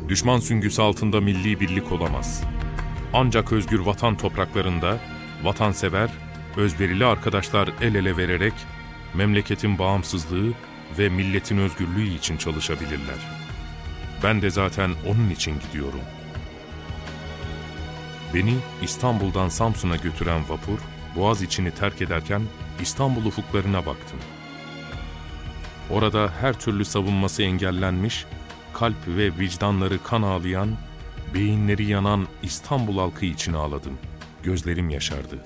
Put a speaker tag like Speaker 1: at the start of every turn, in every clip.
Speaker 1: Düşman süngüsü altında milli birlik olamaz. Ancak özgür vatan topraklarında vatansever, özverili arkadaşlar el ele vererek memleketin bağımsızlığı ve milletin özgürlüğü için çalışabilirler. Ben de zaten onun için gidiyorum. Beni İstanbul'dan Samsun'a götüren vapur, Boğaziçi'ni terk ederken İstanbul ufuklarına baktım. Orada her türlü savunması engellenmiş, kalp ve vicdanları kan ağlayan, beyinleri yanan İstanbul halkı için ağladım. Gözlerim yaşardı.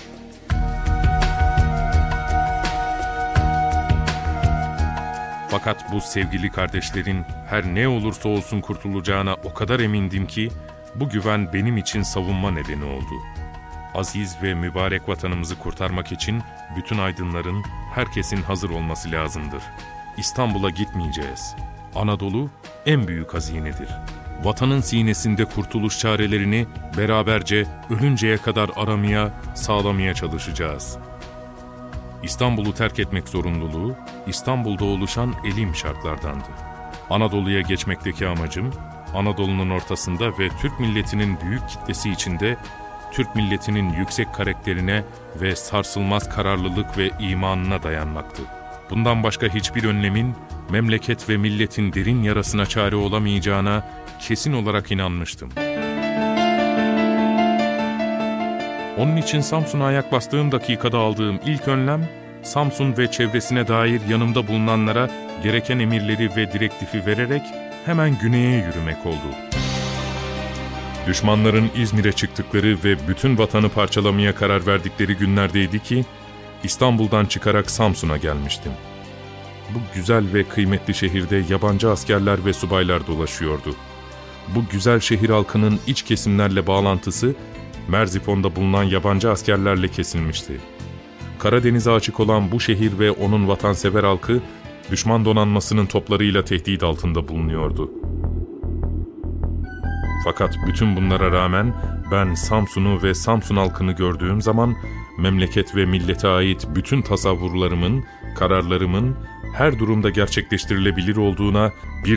Speaker 1: Fakat bu sevgili kardeşlerin her ne olursa olsun kurtulacağına o kadar emindim ki, bu güven benim için savunma nedeni oldu. Aziz ve mübarek vatanımızı kurtarmak için bütün aydınların, herkesin hazır olması lazımdır. İstanbul'a gitmeyeceğiz. Anadolu en büyük hazinedir. Vatanın sinesinde kurtuluş çarelerini beraberce ölünceye kadar aramaya, sağlamaya çalışacağız. İstanbul'u terk etmek zorunluluğu, İstanbul'da oluşan elim şartlardandı. Anadolu'ya geçmekteki amacım, Anadolu'nun ortasında ve Türk milletinin büyük kitlesi içinde Türk milletinin yüksek karakterine ve sarsılmaz kararlılık ve imanına dayanmaktı. Bundan başka hiçbir önlemin memleket ve milletin derin yarasına çare olamayacağına kesin olarak inanmıştım. Onun için Samsun'a ayak bastığım dakikada aldığım ilk önlem, Samsun ve çevresine dair yanımda bulunanlara gereken emirleri ve direktifi vererek hemen güneye yürümek oldu. Düşmanların İzmir'e çıktıkları ve bütün vatanı parçalamaya karar verdikleri günlerdeydi ki, İstanbul'dan çıkarak Samsun'a gelmiştim. Bu güzel ve kıymetli şehirde yabancı askerler ve subaylar dolaşıyordu. Bu güzel şehir halkının iç kesimlerle bağlantısı, Merzifon'da bulunan yabancı askerlerle kesilmişti. Karadeniz'e açık olan bu şehir ve onun vatansever halkı, düşman donanmasının toplarıyla tehdit altında bulunuyordu. Fakat bütün bunlara rağmen ben Samsun'u ve Samsun halkını gördüğüm zaman memleket ve millete ait bütün tasavvurlarımın, kararlarımın her durumda gerçekleştirilebilir olduğuna bir